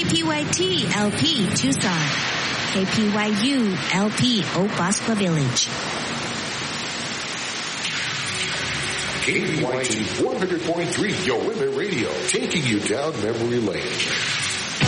KPYT LP Tucson, KPYU LP Oak Bosque Village. KPYT 100.3 Yo Women Radio, taking you down memory lane.